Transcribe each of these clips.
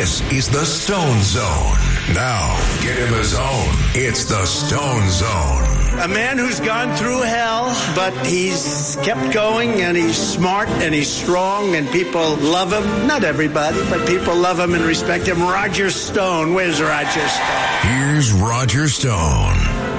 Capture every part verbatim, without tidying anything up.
This is the Stone Zone. Now, get in the zone. It's the Stone Zone. A man who's gone through hell, but he's kept going, and he's smart, and he's strong, and people love him. Not everybody, but people love him and respect him. Roger Stone. Where's Roger Stone? Here's Roger Stone.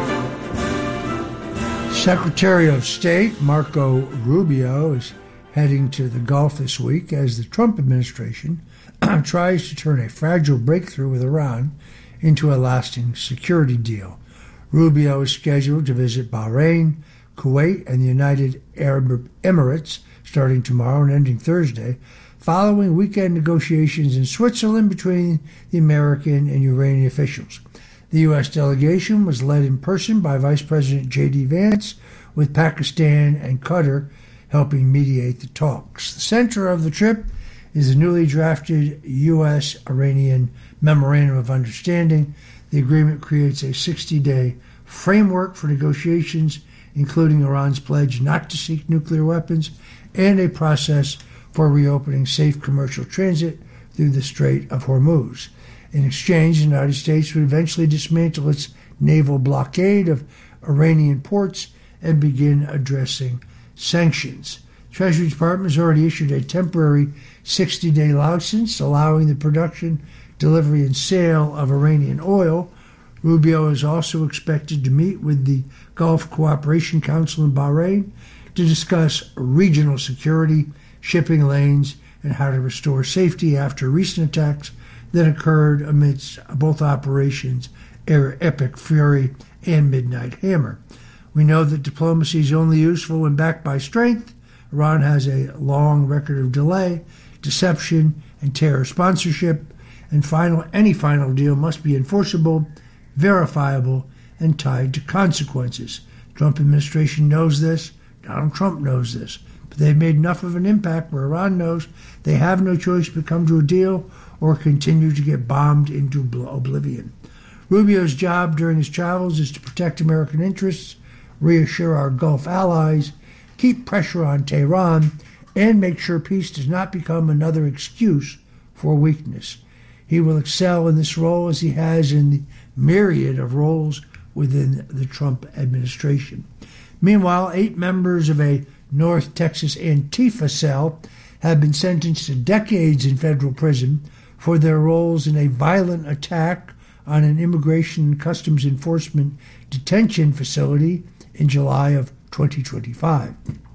Secretary of State Marco Rubio is heading to the Gulf this week as the Trump administration tries to turn a fragile breakthrough with Iran into a lasting security deal. Rubio is scheduled to visit Bahrain, Kuwait, and the United Arab Emirates starting tomorrow and ending Thursday, following weekend negotiations in Switzerland between the American and Iranian officials. The U S delegation was led in person by Vice President J D Vance, with Pakistan and Qatar helping mediate the talks. The center of the trip is the newly drafted U S Iranian Memorandum of Understanding. The agreement creates a sixty-day framework for negotiations, including Iran's pledge not to seek nuclear weapons and a process for reopening safe commercial transit through the Strait of Hormuz. In exchange, the United States would eventually dismantle its naval blockade of Iranian ports and begin addressing sanctions. The Treasury Department has already issued a temporary sixty-day license allowing the production, delivery, and sale of Iranian oil. Rubio is also expected to meet with the Gulf Cooperation Council in Bahrain to discuss regional security, shipping lanes, and how to restore safety after recent attacks that occurred amidst both operations Epic Fury and Midnight Hammer. We know that diplomacy is only useful when backed by strength. Iran has a long record of delay, deception, and terror sponsorship, and final, any final deal must be enforceable, verifiable, and tied to consequences. The Trump administration knows this. Donald Trump knows this. But they've made enough of an impact where Iran knows they have no choice but come to a deal or continue to get bombed into oblivion. Rubio's job during his travels is to protect American interests, reassure our Gulf allies, keep pressure on Tehran, and make sure peace does not become another excuse for weakness. He will excel in this role as he has in the myriad of roles within the Trump administration. Meanwhile, eight members of a North Texas Antifa cell have been sentenced to decades in federal prison for their roles in a violent attack on an Immigration and Customs Enforcement detention facility in July of twenty twenty-five.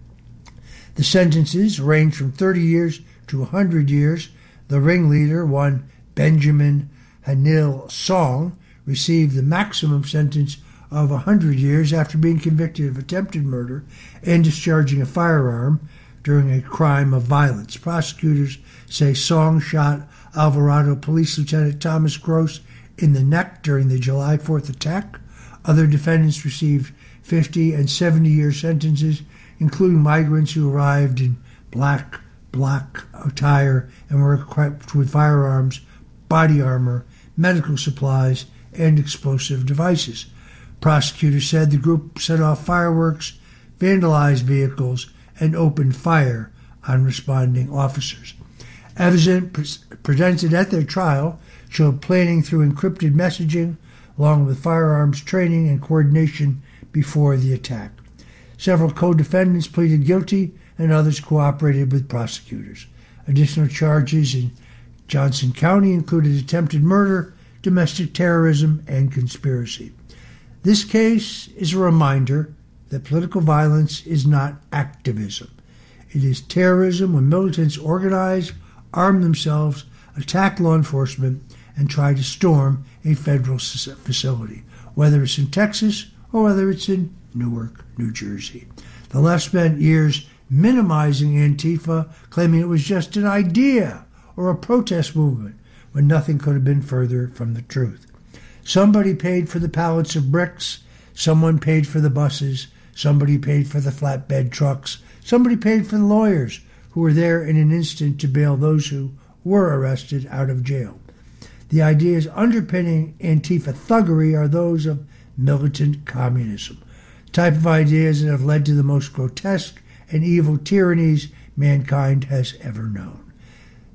The sentences range from thirty years to one hundred years. The ringleader, one Benjamin Hanil Song, received the maximum sentence of one hundred years after being convicted of attempted murder and discharging a firearm during a crime of violence. Prosecutors say Song shot Alvarado Police Lieutenant Thomas Gross in the neck during the July fourth attack. Other defendants received fifty and seventy year sentences, including migrants who arrived in black, black attire and were equipped with firearms, body armor, medical supplies, and explosive devices. Prosecutors said the group set off fireworks, vandalized vehicles, and opened fire on responding officers. Evidence presented at their trial showed planning through encrypted messaging, along with firearms training and coordination before the attack. Several co-defendants pleaded guilty, and others cooperated with prosecutors. Additional charges in Johnson County included attempted murder, domestic terrorism, and conspiracy. This case is a reminder that political violence is not activism. It is terrorism when militants organize, arm themselves, attack law enforcement, and try to storm a federal facility, whether it's in Texas or whether it's in Newark, New Jersey. The left spent years minimizing Antifa, claiming it was just an idea or a protest movement, when nothing could have been further from the truth. Somebody paid for the pallets of bricks, someone paid for the buses, somebody paid for the flatbed trucks, somebody paid for the lawyers who were there in an instant to bail those who were arrested out of jail. The ideas underpinning Antifa thuggery are those of militant communism, the type of ideas that have led to the most grotesque and evil tyrannies mankind has ever known.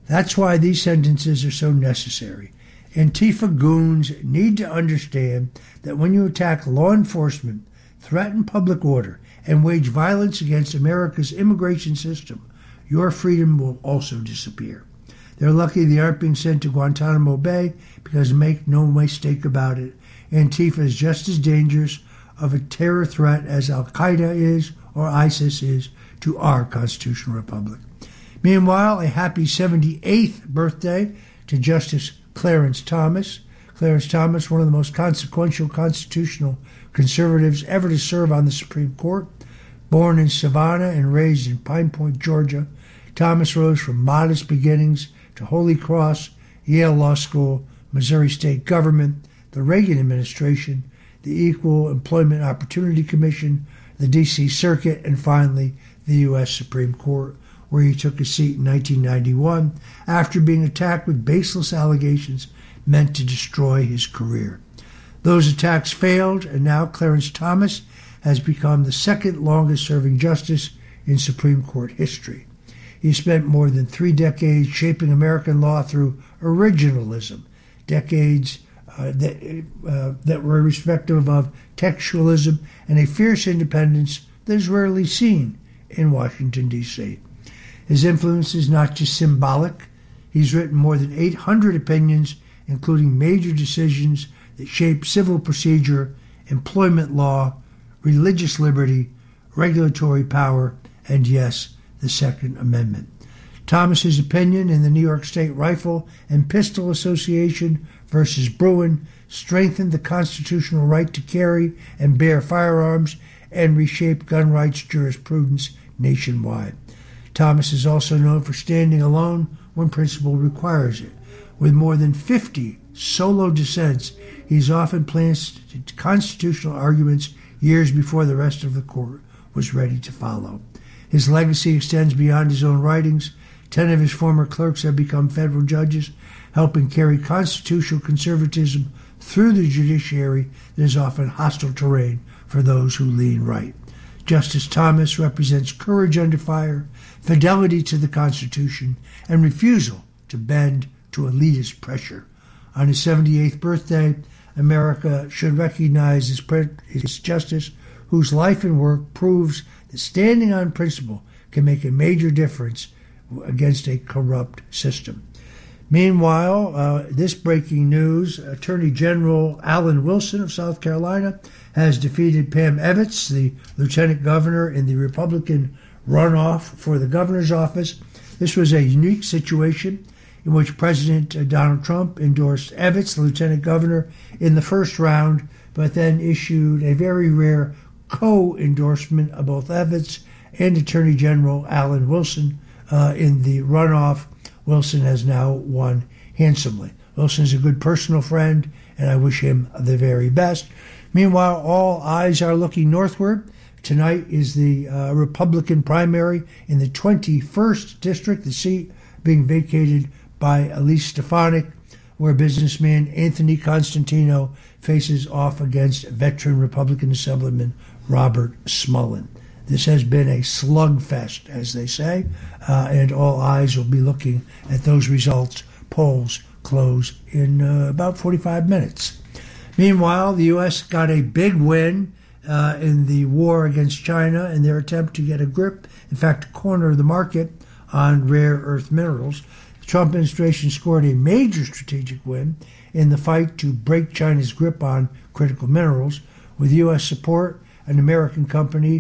That's why these sentences are so necessary. Antifa goons need to understand that when you attack law enforcement, threaten public order, and wage violence against America's immigration system, your freedom will also disappear. They're lucky they aren't being sent to Guantanamo Bay because, make no mistake about it, Antifa is just as dangerous of a terror threat as Al-Qaeda is or ISIS is to our constitutional republic. Meanwhile, a happy seventy-eighth birthday to Justice Clarence Thomas. Clarence Thomas, one of the most consequential constitutional conservatives ever to serve on the Supreme Court. Born in Savannah and raised in Pine Point, Georgia, Thomas rose from modest beginnings to Holy Cross, Yale Law School, Missouri State Government, the Reagan administration, the Equal Employment Opportunity Commission, the D C Circuit, and finally the U S Supreme Court, where he took a seat in nineteen ninety-one after being attacked with baseless allegations meant to destroy his career. Those attacks failed, and now Clarence Thomas has become the second longest-serving justice in Supreme Court history. He spent more than three decades shaping American law through originalism, decades uh, that, uh, that were respective of textualism and a fierce independence that is rarely seen in Washington, D C His influence is not just symbolic. He's written more than eight hundred opinions, including major decisions that shape civil procedure, employment law, religious liberty, regulatory power, and yes, the Second Amendment. Thomas's opinion in the New York State Rifle and Pistol Association versus Bruin strengthened the constitutional right to carry and bear firearms and reshaped gun rights jurisprudence nationwide. Thomas is also known for standing alone when principle requires it. With more than fifty solo dissents, he's often placed constitutional arguments years before the rest of the court was ready to follow. His legacy extends beyond his own writings. Ten of his former clerks have become federal judges, helping carry constitutional conservatism through the judiciary that is often hostile terrain for those who lean right. Justice Thomas represents courage under fire, fidelity to the Constitution, and refusal to bend to elitist pressure. On his seventy-eighth birthday, America should recognize his, pre- his justice, whose life and work proves that standing on principle can make a major difference against a corrupt system. Meanwhile, uh, this breaking news, Attorney General Alan Wilson of South Carolina has defeated Pam Evitz, the lieutenant governor, in the Republican runoff for the governor's office. This was a unique situation in which President Donald Trump endorsed Evitz, the lieutenant governor, in the first round, but then issued a very rare co-endorsement of both Evitz and Attorney General Alan Wilson uh, in the runoff. Wilson has now won handsomely. Wilson is a good personal friend, and I wish him the very best. Meanwhile, all eyes are looking northward. Tonight is the uh, Republican primary in the twenty-first district, the seat being vacated by Elise Stefanik, where businessman Anthony Constantino faces off against veteran Republican Assemblyman Robert Smullen. This has been a slugfest, as they say, uh, and all eyes will be looking at those results. Polls close in uh, about forty-five minutes. Meanwhile, the U S got a big win uh, in the war against China in their attempt to get a grip, in fact, corner the market on rare earth minerals. The Trump administration scored a major strategic win in the fight to break China's grip on critical minerals. With U S support, an American company,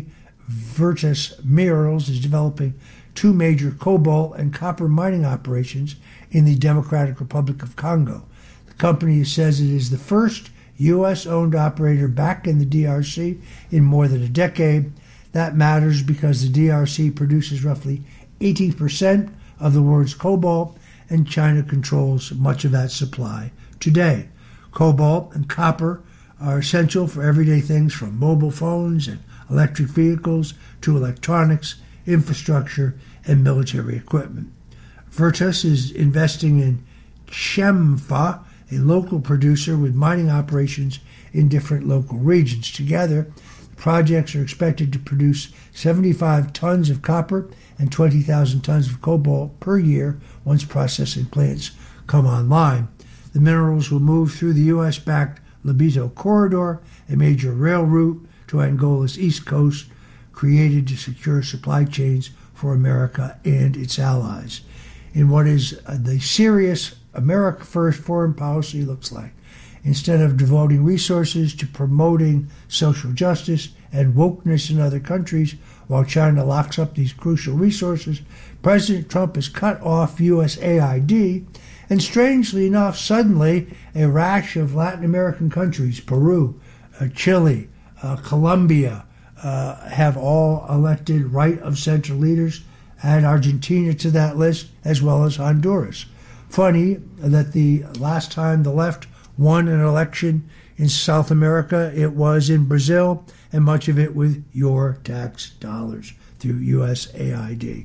Virtus Minerals, is developing two major cobalt and copper mining operations in the Democratic Republic of Congo. The company says it is the first U S-owned operator back in the D R C in more than a decade. That matters because the D R C produces roughly eighty percent of the world's cobalt, and China controls much of that supply today. Cobalt and copper are essential for everyday things from mobile phones and electric vehicles to electronics, infrastructure, and military equipment. Virtus is investing in Chemfa, a local producer with mining operations in different local regions. Together, the Projects are expected to produce seventy-five tons of copper and twenty thousand tons of cobalt per year once processing plants come online. The minerals will move through the U S-backed Lobito Corridor, a major rail route to Angola's east coast, created to secure supply chains for America and its allies. In what is the serious America First foreign policy looks like, instead of devoting resources to promoting social justice and wokeness in other countries while China locks up these crucial resources, President Trump has cut off U S A I D, and strangely enough, suddenly a rash of Latin American countries, Peru, uh, Chile, uh, Colombia, uh, have all elected right-of-center leaders. Add Argentina to that list, as well as Honduras. Funny that the last time the left won an election in South America, it was in Brazil, and much of it with your tax dollars through U S A I D.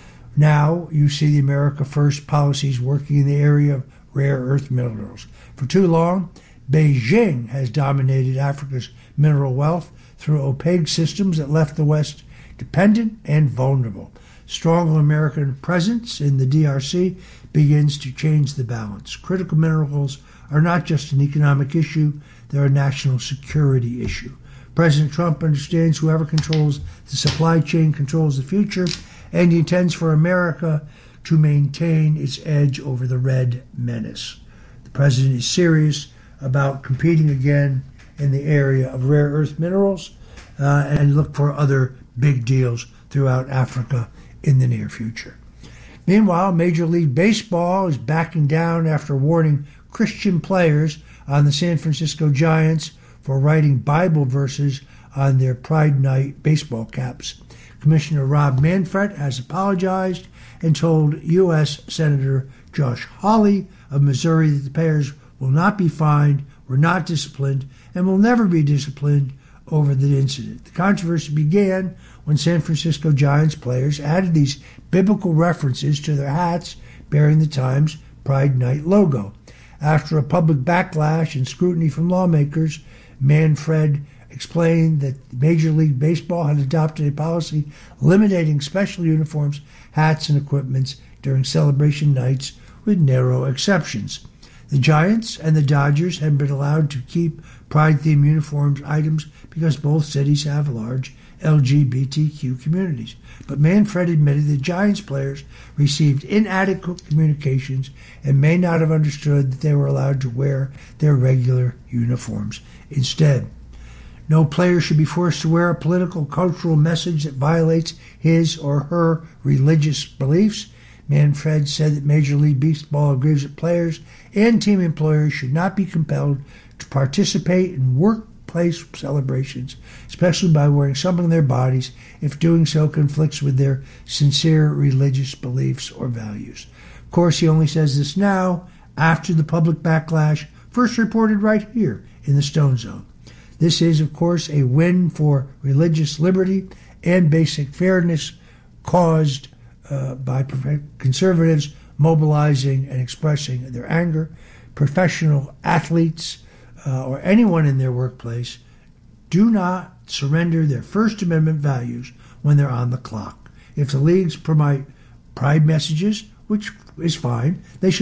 Now you see the America First policies working in the area of rare earth minerals. For too long, Beijing has dominated Africa's mineral wealth through opaque systems that left the West dependent and vulnerable. Strong American presence in the D R C begins to change the balance. Critical minerals are not just an economic issue, they're a national security issue. President Trump understands whoever controls the supply chain controls the future, and he intends for America to maintain its edge over the red menace. The president is serious about competing again in the area of rare earth minerals uh, and look for other big deals throughout Africa in the near future. Meanwhile, Major League Baseball is backing down after warning Christian players on the San Francisco Giants for writing Bible verses on their Pride Night baseball caps. Commissioner Rob Manfred has apologized and told U S Senator Josh Hawley of Missouri that the players will not be fined, were not disciplined, and will never be disciplined over the incident. The controversy began when San Francisco Giants players added these biblical references to their hats bearing the Times Pride Night logo. After a public backlash and scrutiny from lawmakers, Manfred explained that Major League Baseball had adopted a policy limiting special uniforms, hats, and equipment during celebration nights with narrow exceptions. The Giants and the Dodgers had been allowed to keep Pride-themed uniforms items because both cities have large L G B T Q communities. But Manfred admitted that Giants players received inadequate communications and may not have understood that they were allowed to wear their regular uniforms instead. No player should be forced to wear a political, cultural message that violates his or her religious beliefs. Manfred said that Major League Baseball agrees that players and team employers should not be compelled to participate in workplace celebrations, especially by wearing something on their bodies if doing so conflicts with their sincere religious beliefs or values. Of course, he only says this now, after the public backlash, first reported right here in the Stone Zone. This is, of course, a win for religious liberty and basic fairness caused uh, by conservatives mobilizing and expressing their anger. Professional athletes uh, or anyone in their workplace do not surrender their First Amendment values when they're on the clock. If the leagues promote pride messages, which is fine, they should